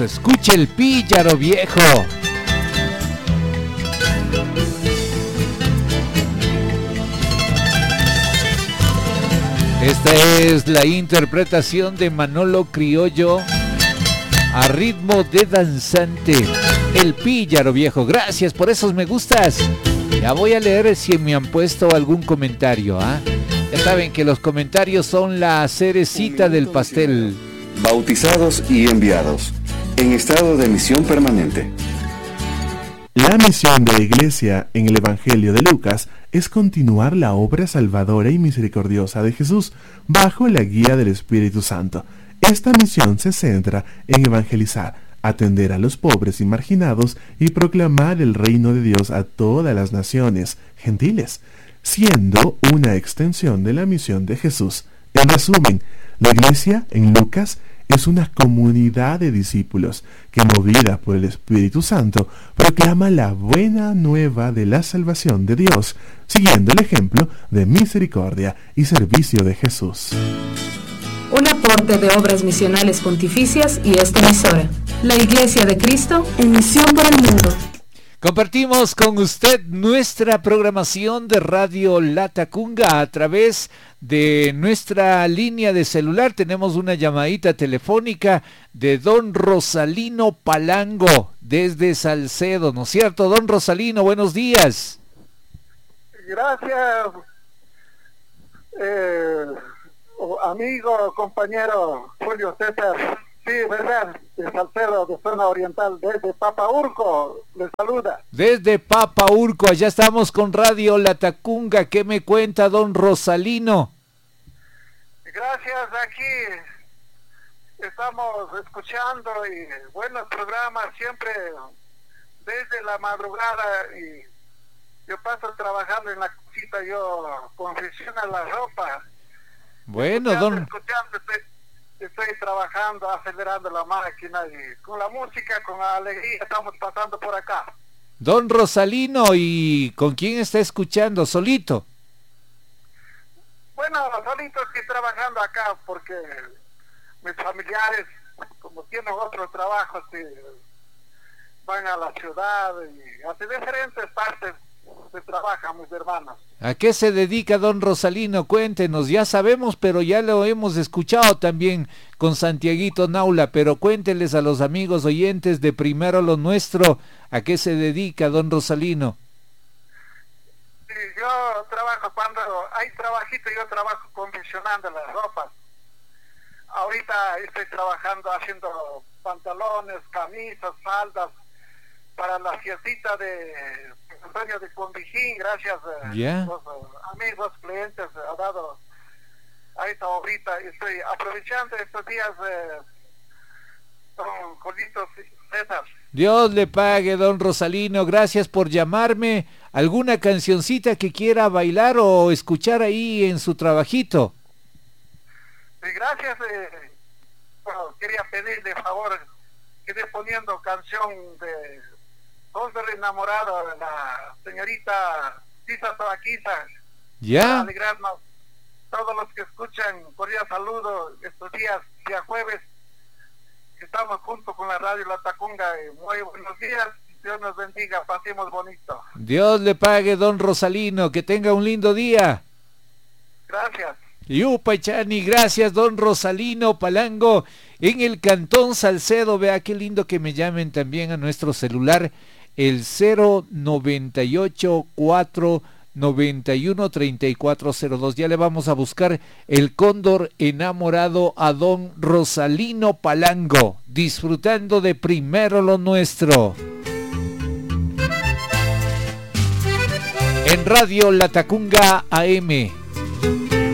Escuche el Píllaro Viejo. Esta es la interpretación de Manolo Criollo a ritmo de danzante. El Píllaro Viejo. Gracias por esos me gustas. Ya voy a leer si me han puesto algún comentario. Ya saben que los comentarios son la cerecita del pastel. Bautizados y enviados en estado de misión permanente. La misión de la Iglesia en el Evangelio de Lucas es continuar la obra salvadora y misericordiosa de Jesús bajo la guía del Espíritu Santo. Esta misión se centra en evangelizar, atender a los pobres y marginados y proclamar el reino de Dios a todas las naciones gentiles, siendo una extensión de la misión de Jesús. En resumen, la Iglesia en Lucas es una comunidad de discípulos que, movida por el Espíritu Santo, proclama la buena nueva de la salvación de Dios, siguiendo el ejemplo de misericordia y servicio de Jesús. Un aporte de Obras Misionales Pontificias y esta emisora, la Iglesia de Cristo en misión por el mundo. Compartimos con usted nuestra programación de Radio Latacunga a través de nuestra línea de celular. Tenemos una llamadita telefónica de don Rosalino Palango desde Salcedo, ¿no es cierto? Don Rosalino, buenos días. Gracias, amigo, compañero Julio César. Sí, verdad, de Salcedo, de zona oriental, desde Papaurco, les saluda. Desde Papaurco, allá estamos con Radio Latacunga. ¿Qué me cuenta don Rosalino? Gracias, aquí estamos escuchando y buenos programas siempre desde la madrugada, y yo paso trabajando en la cosita, yo confecciono la ropa. Bueno, Estoy trabajando, acelerando la máquina, y con la música, con la alegría estamos pasando por acá. Don Rosalino, ¿y con quién está escuchando? ¿Solito? Bueno, solito estoy trabajando acá porque mis familiares, como tienen otros trabajos, van a la ciudad y hacia diferentes partes se trabajan mis hermanos. ¿A qué se dedica don Rosalino? Cuéntenos, ya sabemos, pero ya lo hemos escuchado también con Santiaguito Naula, pero cuéntenles a los amigos oyentes de Primero lo Nuestro, ¿a qué se dedica don Rosalino? Sí, yo trabajo, cuando hay trabajito, yo trabajo confeccionando las ropas. Ahorita estoy trabajando haciendo pantalones, camisas, faldas para la fiestita de Antonio de Convijín. Gracias a los amigos, clientes, ha dado a esta obrita. Estoy aprovechando estos días con Colitos César. Dios le pague, don Rosalino, gracias por llamarme. ¿Alguna cancioncita que quiera bailar o escuchar ahí en su trabajito? Gracias. Bueno, quería pedirle favor que esté poniendo canción de Cóndor Enamorado de la señorita Tisa Toaquiza. Ya. Alegrarnos todos los que escuchan, cordial saludo estos días, día jueves. Estamos juntos con la Radio Latacunga. Muy buenos días, Dios nos bendiga, pasemos bonito. Dios le pague, don Rosalino, que tenga un lindo día. Gracias. Yupaychani, gracias don Rosalino Palango en el Cantón Salcedo. Vea qué lindo que me llamen también a nuestro celular, el 098 491 3402. Ya le vamos a buscar el Cóndor Enamorado a don Rosalino Palango, disfrutando de Primero lo Nuestro en Radio Latacunga AM.